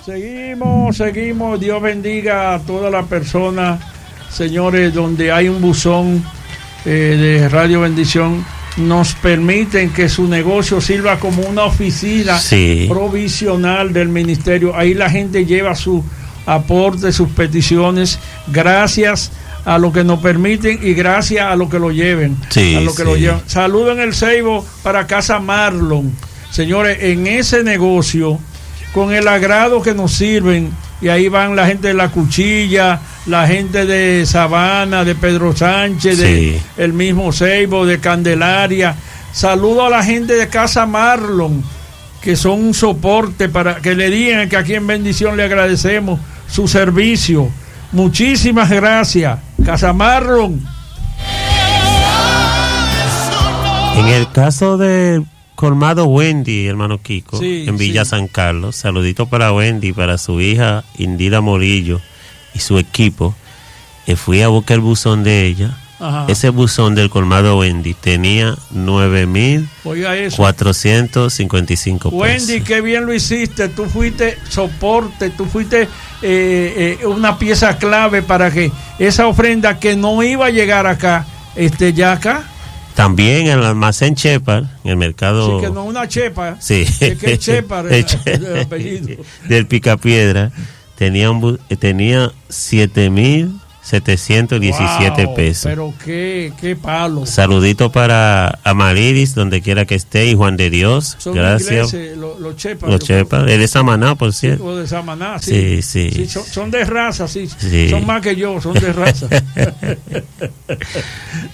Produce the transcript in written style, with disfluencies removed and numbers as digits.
Seguimos. Dios bendiga a todas las personas, señores, donde hay un buzón de Radio Bendición. Nos permiten que su negocio sirva como una oficina provisional del ministerio. Ahí la gente lleva su aporte, sus peticiones, gracias a lo que nos permiten y gracias a lo que lo lleven. Saludo en el Ceibo para Casa Marlon. Señores, en ese negocio, con el agrado que nos sirven, y ahí van la gente de La Cuchilla, la gente de Sabana, de Pedro Sánchez, de el mismo Ceibo, de Candelaria. Saludo a la gente de Casa Marlon, que son un soporte para que le digan que aquí en Bendición le agradecemos su servicio. Muchísimas gracias, Casa Marlon. En el caso de Colmado Wendy, hermano Kiko, en Villa San Carlos, saludito para Wendy, para su hija Indira Morillo y su equipo. Fui a buscar el buzón de ella. Ajá. Ese buzón del Colmado Wendy tenía 9,455 pesos. Wendy, qué bien lo hiciste. Tú fuiste soporte, tú fuiste una pieza clave para que esa ofrenda que no iba a llegar acá, ya acá. También en el almacén Chepar, en el mercado. Sí, que no es una chepa. Sí. Es que es Chepar el apellido. Del Picapiedra tenía 7,717 pesos. Pero qué palo. Saludito para Amarilis, donde quiera que esté, y Juan de Dios. Son gracias. Los Chepas. Los Chepas. Es de Samaná, por cierto. O de Samaná, sí. Son de raza, sí. Son más que yo, son de raza.